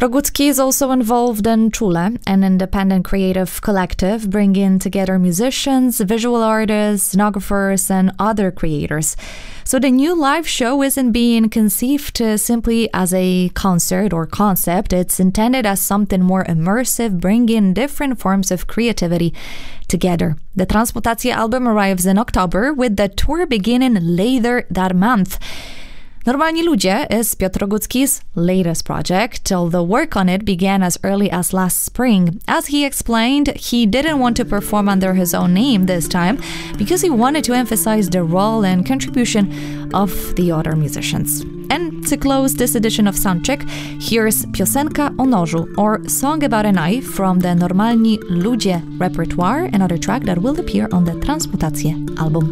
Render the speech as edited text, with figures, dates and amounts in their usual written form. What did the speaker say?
Rogucki is also involved in Czule, an independent creative collective bringing together musicians, visual artists, scenographers, and other creators. So the new live show isn't being conceived simply as a concert or concept. It's intended as something more immersive, bringing different forms of creativity together. The Transmutacja album arrives in October, with the tour beginning later that month. Normalni Ludzie is Piotr Rogucki's latest project, although work on it began as early as last spring. As he explained, he didn't want to perform under his own name this time because he wanted to emphasize the role and contribution of the other musicians. And to close this edition of Soundcheck, here's Piosenka o nożu, or Song About a Knife, from the Normalni Ludzie repertoire, another track that will appear on the Transmutacje album.